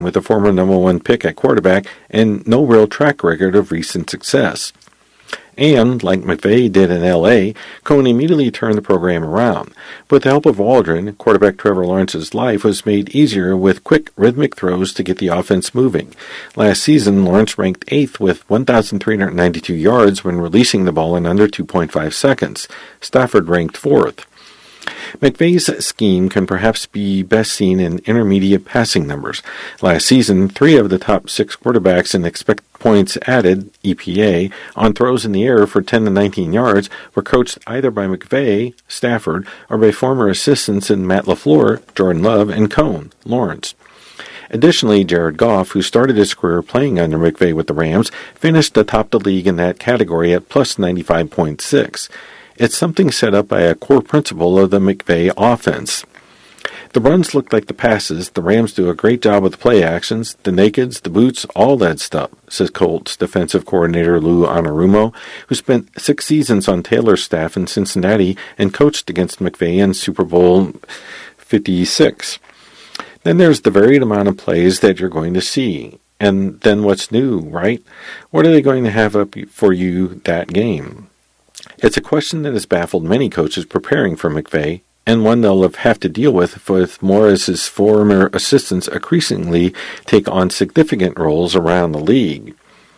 with a former number one pick at quarterback and no real track record of recent success. And, like McVay did in L.A., Cohn immediately turned the program around. With the help of Waldron, quarterback Trevor Lawrence's life was made easier with quick, rhythmic throws to get the offense moving. Last season, Lawrence ranked 8th with 1,392 yards when releasing the ball in under 2.5 seconds. Stafford ranked 4th. McVay's scheme can perhaps be best seen in intermediate passing numbers. Last season, 3 of the top 6 quarterbacks in expected points added, EPA, on throws in the air for 10 to 19 yards were coached either by McVay, Stafford, or by former assistants in Matt LaFleur, Jordan Love, and Cohn, Lawrence. Additionally, Jared Goff, who started his career playing under McVay with the Rams, finished atop the league in that category at plus 95.6. It's something set up by a core principle of the McVay offense. The runs look like the passes. The Rams do a great job with the play actions, the nakeds, the boots, all that stuff, says Colts defensive coordinator Lou Anarumo, who spent 6 seasons on Taylor's staff in Cincinnati and coached against McVay in Super Bowl 56. Then there's the varied amount of plays that you're going to see. And then what's new, right? What are they going to have up for you that game? It's a question that has baffled many coaches preparing for McVay, and one they'll have to deal with more as his former assistants increasingly take on significant roles around the league.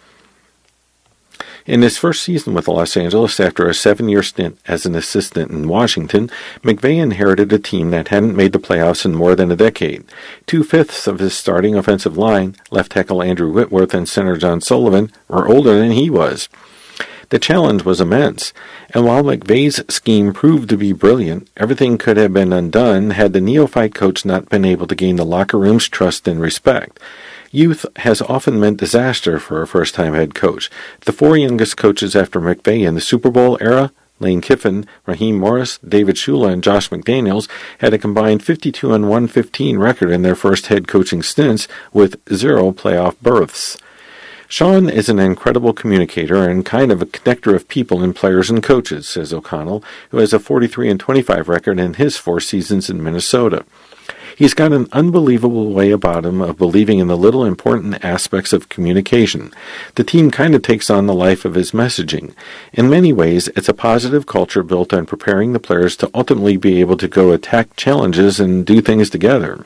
In his first season with Los Angeles, after a 7-year stint as an assistant in Washington, McVay inherited a team that hadn't made the playoffs in more than a decade. 2/5 of his starting offensive line, left tackle Andrew Whitworth and center John Sullivan, were older than he was. The challenge was immense, and while McVay's scheme proved to be brilliant, everything could have been undone had the neophyte coach not been able to gain the locker room's trust and respect. Youth has often meant disaster for a first-time head coach. The 4 youngest coaches after McVay in the Super Bowl era, Lane Kiffin, Raheem Morris, David Shula, and Josh McDaniels, had a combined 52-115 record in their first head coaching stints with 0 playoff berths. Sean is an incredible communicator and kind of a connector of people and players and coaches, says O'Connell, who has a 43-25 record in his 4 seasons in Minnesota. He's got an unbelievable way about him of believing in the little important aspects of communication. The team kind of takes on the life of his messaging. In many ways, it's a positive culture built on preparing the players to ultimately be able to go attack challenges and do things together.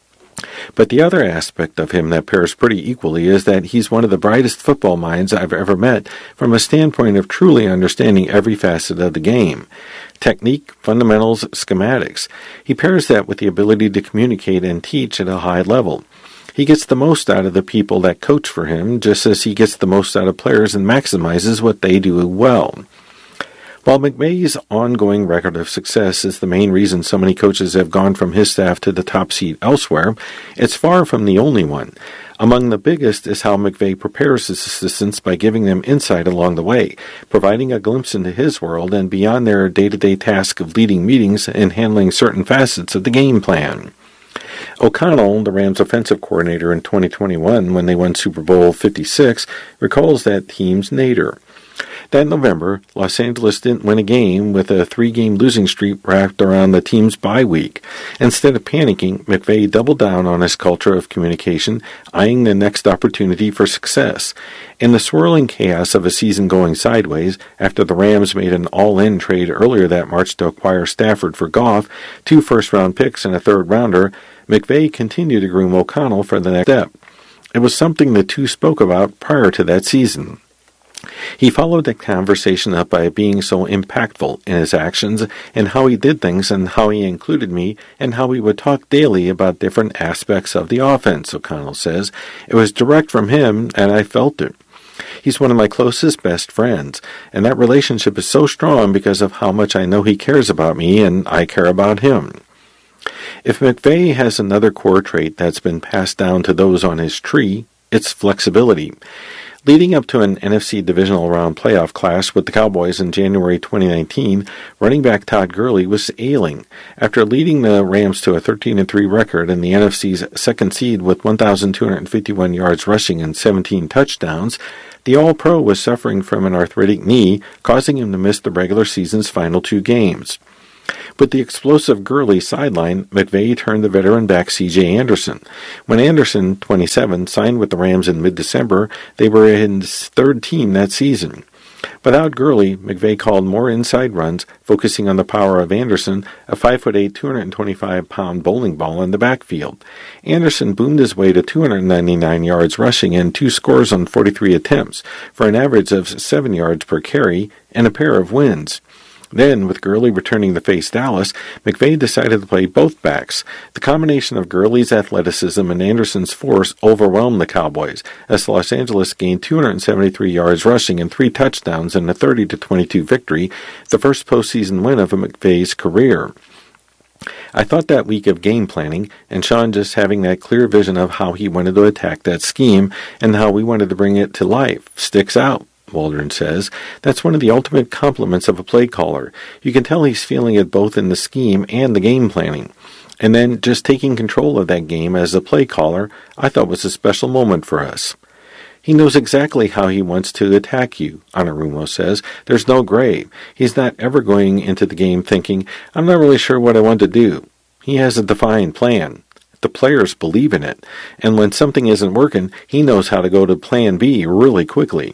But the other aspect of him that pairs pretty equally is that he's one of the brightest football minds I've ever met from a standpoint of truly understanding every facet of the game. Technique, fundamentals, schematics. He pairs that with the ability to communicate and teach at a high level. He gets the most out of the people that coach for him, just as he gets the most out of players and maximizes what they do well. While McVay's ongoing record of success is the main reason so many coaches have gone from his staff to the top seat elsewhere, it's far from the only one. Among the biggest is how McVay prepares his assistants by giving them insight along the way, providing a glimpse into his world and beyond their day-to-day task of leading meetings and handling certain facets of the game plan. O'Connell, the Rams offensive coordinator in 2021 when they won Super Bowl 56, recalls that team's nadir. That November, Los Angeles didn't win a game with a 3-game losing streak wrapped around the team's bye week. Instead of panicking, McVay doubled down on his culture of communication, eyeing the next opportunity for success. In the swirling chaos of a season going sideways, after the Rams made an all-in trade earlier that March to acquire Stafford for Goff, 2 first-round picks and a third-rounder, McVay continued to groom O'Connell for the next step. It was something the two spoke about prior to that season. He followed the conversation up by being so impactful in his actions and how he did things and how he included me and how we would talk daily about different aspects of the offense, O'Connell says. It was direct from him, and I felt it. He's one of my closest best friends, and that relationship is so strong because of how much I know he cares about me and I care about him. If McVay has another core trait that's been passed down to those on his tree, it's flexibility. Leading up to an NFC divisional round playoff clash with the Cowboys in January 2019, running back Todd Gurley was ailing. After leading the Rams to a 13-3 record and the NFC's second seed with 1,251 yards rushing and 17 touchdowns, the All-Pro was suffering from an arthritic knee, causing him to miss the regular season's final 2 games. With the explosive Gurley sideline, McVay turned to veteran back C.J. Anderson. When Anderson, 27, signed with the Rams in mid-December, they were his third team that season. Without Gurley, McVay called more inside runs, focusing on the power of Anderson, a 5'8", 225-pound bowling ball in the backfield. Anderson boomed his way to 299 yards rushing and 2 scores on 43 attempts, for an average of 7 yards per carry and a pair of wins. Then, with Gurley returning to face Dallas, McVay decided to play both backs. The combination of Gurley's athleticism and Anderson's force overwhelmed the Cowboys, as Los Angeles gained 273 yards rushing and 3 touchdowns in a 30-22 victory, the first postseason win of McVay's career. I thought that week of game planning, and Sean just having that clear vision of how he wanted to attack that scheme and how we wanted to bring it to life, sticks out. Waldron says. That's one of the ultimate compliments of a play caller. You can tell he's feeling it both in the scheme and the game planning. And then just taking control of that game as a play caller, I thought was a special moment for us. He knows exactly how he wants to attack you, Anarumo says. There's no gray. He's not ever going into the game thinking, I'm not really sure what I want to do. He has a defined plan. The players believe in it. And when something isn't working, he knows how to go to plan B really quickly.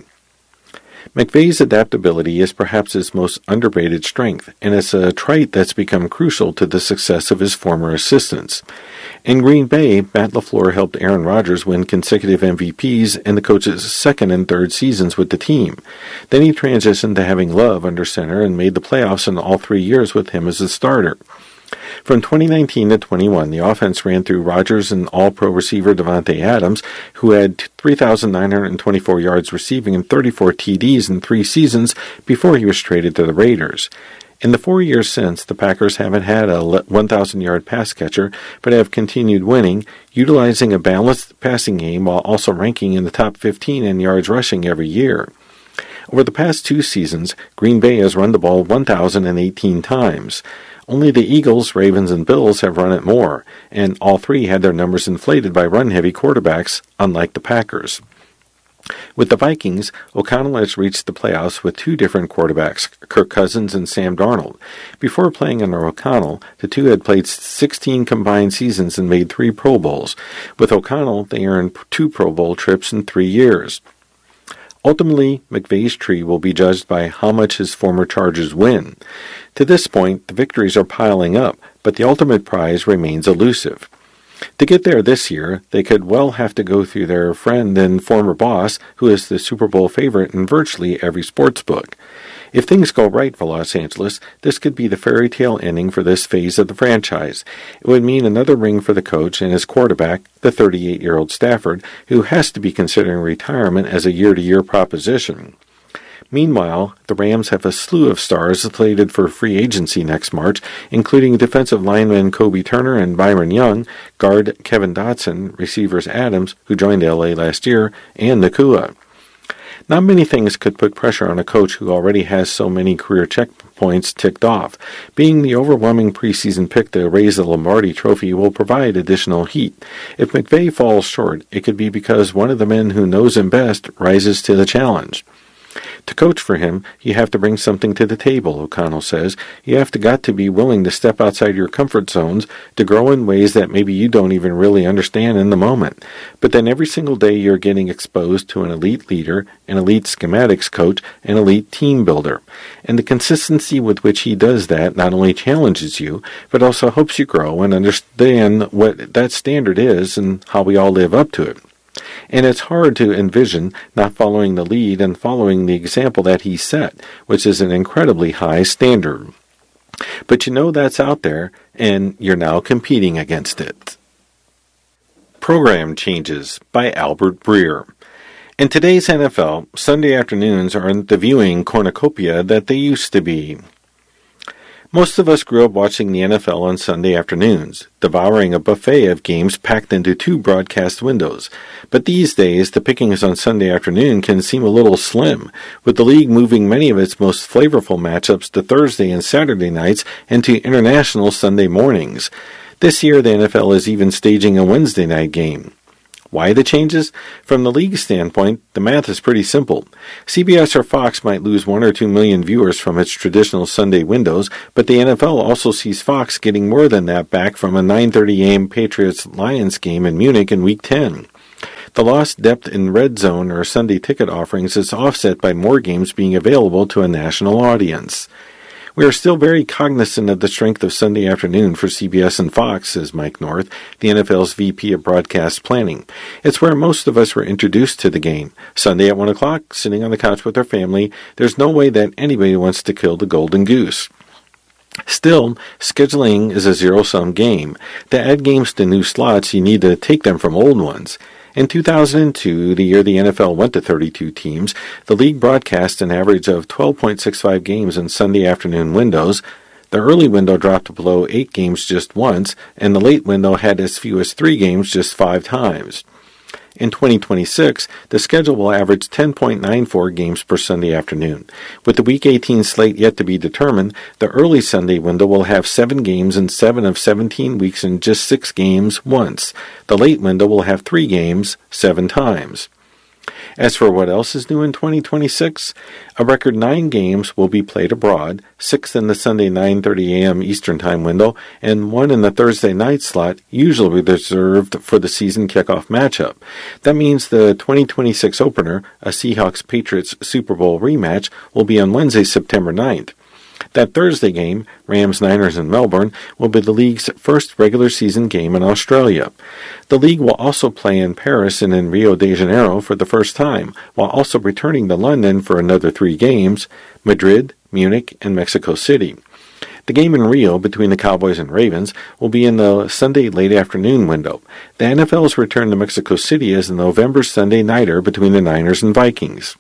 McVay's adaptability is perhaps his most underrated strength, and it's a trait that's become crucial to the success of his former assistants. In Green Bay, Matt LaFleur helped Aaron Rodgers win consecutive MVPs in the coach's second and third seasons with the team. Then he transitioned to having Love under center and made the playoffs in all 3 years with him as a starter. From 2019 to 21, the offense ran through Rodgers and All-Pro receiver Davante Adams, who had 3,924 yards receiving and 34 TDs in 3 seasons before he was traded to the Raiders. In the 4 years since, the Packers haven't had a 1,000-yard pass catcher, but have continued winning, utilizing a balanced passing game while also ranking in the top 15 in yards rushing every year. Over the past 2 seasons, Green Bay has run the ball 1,018 times. Only the Eagles, Ravens, and Bills have run it more, and all 3 had their numbers inflated by run-heavy quarterbacks, unlike the Packers. With the Vikings, O'Connell has reached the playoffs with 2 different quarterbacks, Kirk Cousins and Sam Darnold. Before playing under O'Connell, the 2 had played 16 combined seasons and made 3 Pro Bowls. With O'Connell, they earned 2 Pro Bowl trips in 3 years. Ultimately, McVay's tree will be judged by how much his former Chargers win. To this point, the victories are piling up, but the ultimate prize remains elusive. To get there this year, they could well have to go through their friend and former boss, who is the Super Bowl favorite in virtually every sports book. If things go right for Los Angeles, this could be the fairy tale ending for this phase of the franchise. It would mean another ring for the coach and his quarterback, the 38-year-old Stafford, who has to be considering retirement as a year-to-year proposition. Meanwhile, the Rams have a slew of stars slated for free agency next March, including defensive linemen Kobe Turner and Byron Young, guard Kevin Dotson, receivers Adams, who joined LA last year, and Nacua. Not many things could put pressure on a coach who already has so many career checkpoints ticked off. Being the overwhelming preseason pick to raise the Lombardi Trophy will provide additional heat. If McVay falls short, it could be because one of the men who knows him best rises to the challenge. To coach for him, you have to bring something to the table, O'Connell says. You have got to be willing to step outside your comfort zones, to grow in ways that maybe you don't even really understand in the moment. But then every single day you're getting exposed to an elite leader, an elite schematics coach, an elite team builder. And the consistency with which he does that not only challenges you, but also helps you grow and understand what that standard is and how we all live up to it. And it's hard to envision not following the lead and following the example that he set, which is an incredibly high standard. But you know that's out there, and you're now competing against it. Program Changes by Albert Breer. In today's NFL, Sunday afternoons aren't the viewing cornucopia that they used to be. Most of us grew up watching the NFL on Sunday afternoons, devouring a buffet of games packed into 2 broadcast windows. But these days, the pickings on Sunday afternoon can seem a little slim, with the league moving many of its most flavorful matchups to Thursday and Saturday nights and to international Sunday mornings. This year, the NFL is even staging a Wednesday night game. Why the changes? From the league standpoint, the math is pretty simple. CBS or Fox might lose 1 or 2 million viewers from its traditional Sunday windows, but the NFL also sees Fox getting more than that back from a 9:30 a.m. Patriots-Lions game in Munich in Week 10. The lost depth in red zone or Sunday ticket offerings is offset by more games being available to a national audience. We are still very cognizant of the strength of Sunday afternoon for CBS and Fox, says Mike North, the NFL's VP of Broadcast Planning. It's where most of us were introduced to the game. Sunday at 1 o'clock, sitting on the couch with our family, there's no way that anybody wants to kill the golden goose. Still, scheduling is a zero-sum game. To add games to new slots, you need to take them from old ones. In 2002, the year the NFL went to 32 teams, the league broadcast an average of 12.65 games in Sunday afternoon windows. The early window dropped below 8 games just once, and the late window had as few as 3 games just 5 times. In 2026, the schedule will average 10.94 games per Sunday afternoon. With the Week 18 slate yet to be determined, the early Sunday window will have 7 games in 7 of 17 weeks and just 6 games once. The late window will have 3 games 7 times. As for what else is new in 2026, a record 9 games will be played abroad, 6 in the Sunday 9:30 a.m. Eastern Time window, and 1 in the Thursday night slot, usually reserved for the season kickoff matchup. That means the 2026 opener, a Seahawks-Patriots Super Bowl rematch, will be on Wednesday, September 9th. That Thursday game, Rams-Niners in Melbourne, will be the league's first regular season game in Australia. The league will also play in Paris and in Rio de Janeiro for the first time, while also returning to London for another 3 games, Madrid, Munich, and Mexico City. The game in Rio between the Cowboys and Ravens will be in the Sunday late afternoon window. The NFL's return to Mexico City is the November Sunday nighter between the Niners and Vikings.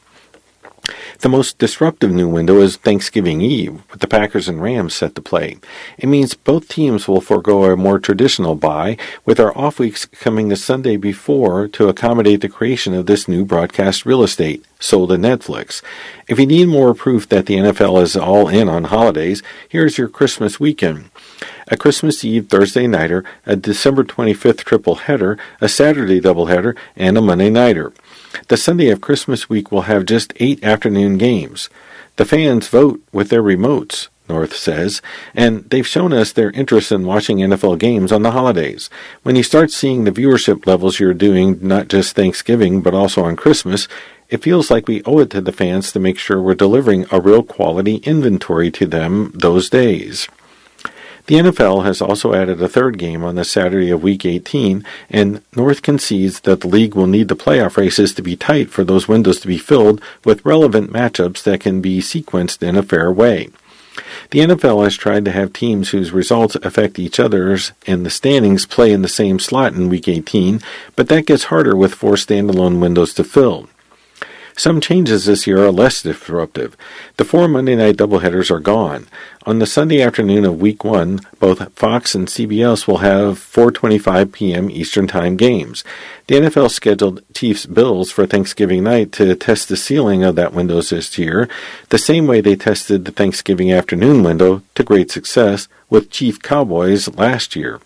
The most disruptive new window is Thanksgiving Eve, with the Packers and Rams set to play. It means both teams will forego a more traditional bye, with our off weeks coming the Sunday before to accommodate the creation of this new broadcast real estate, sold to Netflix. If you need more proof that the NFL is all in on holidays, here's your Christmas weekend. A Christmas Eve Thursday nighter, a December 25th triple header, a Saturday doubleheader, and a Monday nighter. The Sunday of Christmas week will have just 8 afternoon games. The fans vote with their remotes, North says, and they've shown us their interest in watching NFL games on the holidays. When you start seeing the viewership levels you're doing not just Thanksgiving but also on Christmas, it feels like we owe it to the fans to make sure we're delivering a real quality inventory to them those days. The NFL has also added a 3rd game on the Saturday of Week 18, and North concedes that the league will need the playoff races to be tight for those windows to be filled with relevant matchups that can be sequenced in a fair way. The NFL has tried to have teams whose results affect each other's in the standings play in the same slot in Week 18, but that gets harder with 4 standalone windows to fill. Some changes this year are less disruptive. The 4 Monday night doubleheaders are gone. On the Sunday afternoon of Week 1, both Fox and CBS will have 4:25 p.m. Eastern Time games. The NFL scheduled Chiefs-Bills for Thanksgiving night to test the ceiling of that window this year, the same way they tested the Thanksgiving afternoon window to great success with Chiefs-Cowboys last year.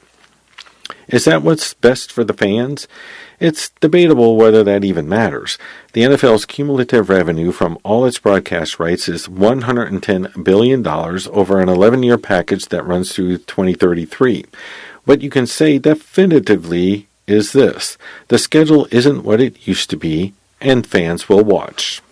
Is that what's best for the fans? It's debatable whether that even matters. The NFL's cumulative revenue from all its broadcast rights is $110 billion over an 11-year package that runs through 2033. What you can say definitively is this: the schedule isn't what it used to be, and fans will watch.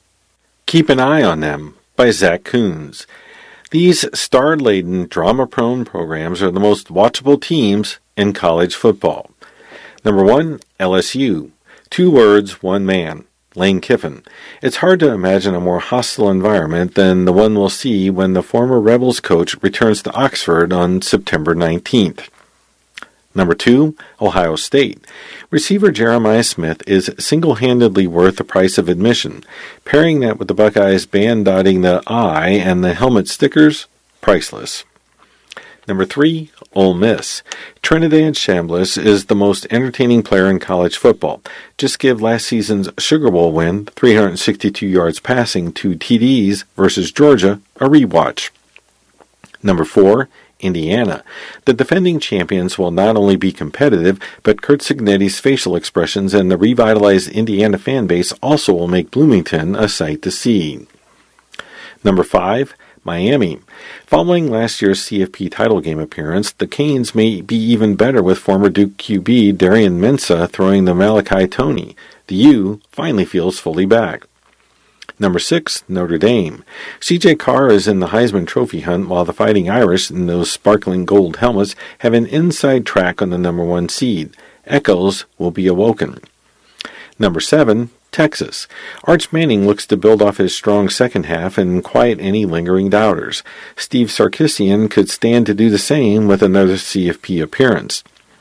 Keep an Eye on Them by Zach Coons. These star-laden, drama-prone programs are the most watchable teams in college football. Number 1, LSU. 2 words, 1 man. Lane Kiffin. It's hard to imagine a more hostile environment than the one we'll see when the former Rebels coach returns to Oxford on September 19th. Number 2, Ohio State. Receiver Jeremiah Smith is single-handedly worth the price of admission. Pairing that with the Buckeyes band-dotting the I and the helmet stickers, priceless. Number 3, Ole Miss. Trinidad Chambliss is the most entertaining player in college football. Just give last season's Sugar Bowl win, 362 yards passing, 2 TDs versus Georgia, a rewatch. Number 4, Indiana. The defending champions will not only be competitive, but Curt Cignetti's facial expressions and the revitalized Indiana fan base also will make Bloomington a sight to see. Number 5. Miami. Following last year's CFP title game appearance, the Canes may be even better with former Duke QB Darian Mensah throwing the Malachi Toney. The U finally feels fully back. Number 6, Notre Dame. C.J. Carr is in the Heisman Trophy hunt while the Fighting Irish in those sparkling gold helmets have an inside track on the number 1 seed. Echoes will be awoken. Number 7, Texas. Arch Manning looks to build off his strong second half and quiet any lingering doubters. Steve Sarkisian could stand to do the same with another CFP appearance.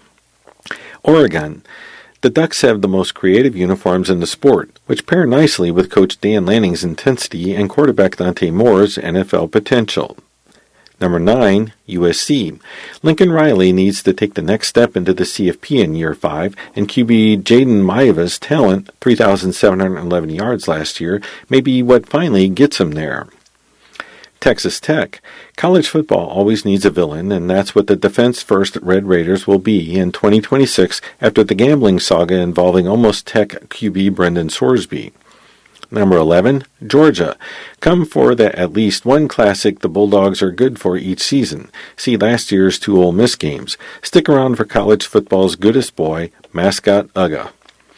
Oregon. The Ducks have the most creative uniforms in the sport, which pair nicely with Coach Dan Lanning's intensity and quarterback Dante Moore's NFL potential. Number 9, USC. Lincoln Riley needs to take the next step into the CFP in Year 5, and QB Jaden Maiva's talent, 3,711 yards last year, may be what finally gets him there. Texas Tech. College football always needs a villain, and that's what the defense-first Red Raiders will be in 2026 after the gambling saga involving almost Tech QB Brendan Sorsby. Number 11, Georgia. Come for the at least one classic the Bulldogs are good for each season. See last year's 2 Ole Miss games. Stick around for college football's goodest boy, mascot Uga.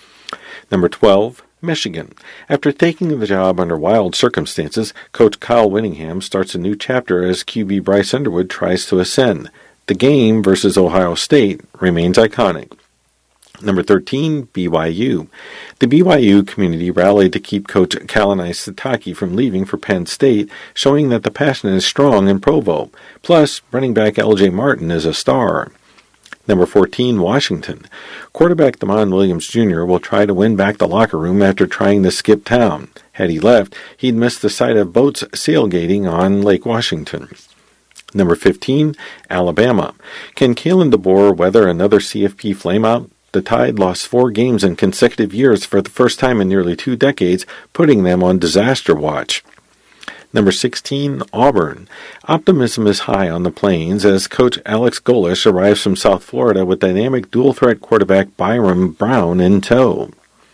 Number 12, Michigan. After taking the job under wild circumstances, Coach Kyle Whittingham starts a new chapter as QB Bryce Underwood tries to ascend. The game versus Ohio State remains iconic. Number 13, BYU. The BYU community rallied to keep Coach Kalani Sitake from leaving for Penn State, showing that the passion is strong in Provo. Plus, running back L.J. Martin is a star. Number 14, Washington. Quarterback Damon Williams Jr. will try to win back the locker room after trying to skip town. Had he left, he'd missed the sight of boats sailgating on Lake Washington. Number 15, Alabama. Can Kalen DeBoer weather another CFP flameout? The Tide lost 4 games in consecutive years for the first time in nearly 2 decades, putting them on disaster watch. Number 16, Auburn. Optimism is high on the Plains as Coach Alex Golesh arrives from South Florida with dynamic dual-threat quarterback Byram Brown in tow.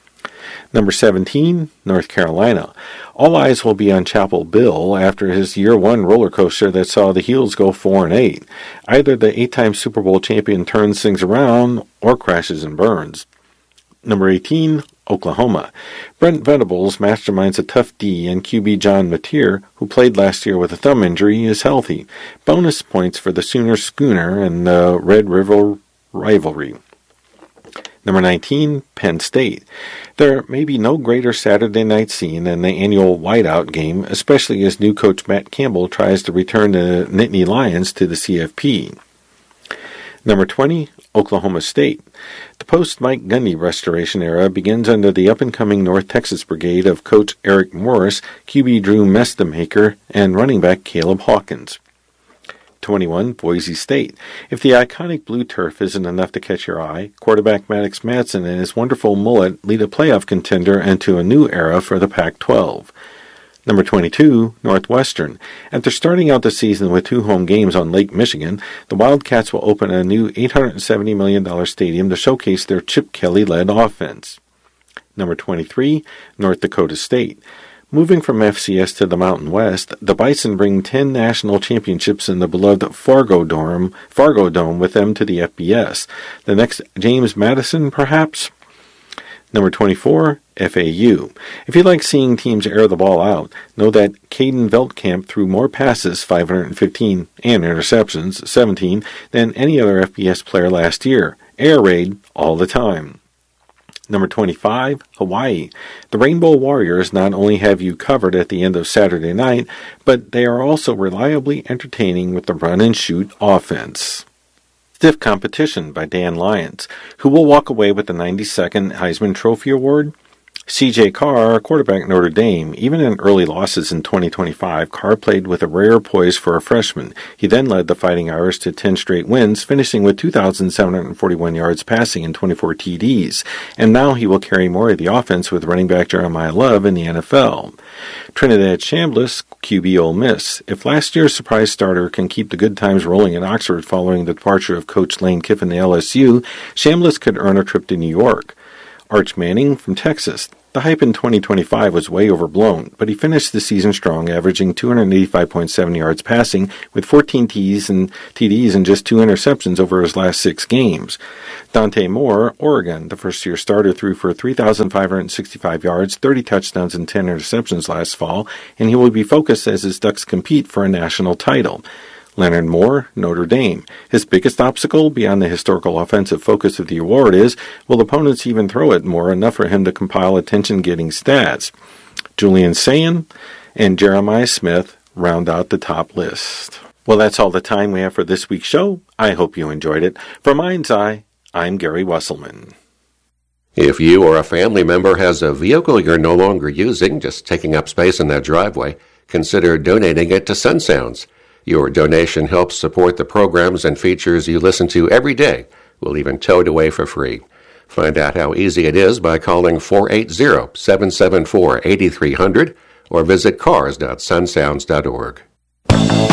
Number 17, North Carolina. All eyes will be on Chapel Bill after his Year 1 roller coaster that saw the Heels go 4-8. Either the 8-time Super Bowl champion turns things around or crashes and burns. Number 18, Oklahoma. Brent Venables masterminds a tough D, and QB John Mateer, who played last year with a thumb injury, is healthy. Bonus points for the Sooner Schooner and the Red River rivalry. Number 19, Penn State. There may be no greater Saturday night scene than the annual whiteout game, especially as new coach Matt Campbell tries to return the Nittany Lions to the CFP. Number 20, Oklahoma State. The post-Mike Gundy restoration era begins under the up-and-coming North Texas brigade of Coach Eric Morris, QB Drew Mestemaker, and running back Caleb Hawkins. 21, Boise State. If the iconic blue turf isn't enough to catch your eye, quarterback Maddox Madsen and his wonderful mullet lead a playoff contender into a new era for the Pac-12. Number 22, Northwestern. After starting out the season with 2 home games on Lake Michigan, the Wildcats will open a new $870 million stadium to showcase their Chip Kelly-led offense. Number 23, North Dakota State. Moving from FCS to the Mountain West, the Bison bring 10 national championships in the beloved Fargo Dome with them to the FBS. The next James Madison, perhaps? Number 24, FAU. If you like seeing teams air the ball out, know that Caden Veldkamp threw more passes, 515, and interceptions, 17, than any other FBS player last year. Air raid all the time. Number 25, Hawaii. The Rainbow Warriors not only have you covered at the end of Saturday night, but they are also reliably entertaining with the run-and-shoot offense. Stiff Competition by Dan Lyons. Who will walk away with the 92nd Heisman Trophy Award? C.J. Carr, quarterback Notre Dame. Even in early losses in 2025, Carr played with a rare poise for a freshman. He then led the Fighting Irish to 10 straight wins, finishing with 2,741 yards passing and 24 TDs. And now he will carry more of the offense with running back Jeremiah Love in the NFL. Trinidad Chambliss, QB Ole Miss. If last year's surprise starter can keep the good times rolling in Oxford following the departure of coach Lane Kiffin to LSU, Chambliss could earn a trip to New York. Arch Manning from Texas. The hype in 2025 was way overblown, but he finished the season strong, averaging 285.7 yards passing with 14 TDs and just 2 interceptions over his last 6 games. Dante Moore, Oregon, the first-year starter, threw for 3,565 yards, 30 touchdowns, and 10 interceptions last fall, and he will be focused as his Ducks compete for a national title. Leonard Moore, Notre Dame. His biggest obstacle, beyond the historical offensive focus of the award, is, will opponents even throw at Moore enough for him to compile attention-getting stats? Julian Sayin and Jeremiah Smith round out the top list. Well, that's all the time we have for this week's show. I hope you enjoyed it. For Mind's Eye, I'm Gary Wesselman. If you or a family member has a vehicle you're no longer using, just taking up space in that driveway, consider donating it to Sun Sounds. Your donation helps support the programs and features you listen to every day. We'll even tow it away for free. Find out how easy it is by calling 480-774-8300 or visit cars.sunsounds.org.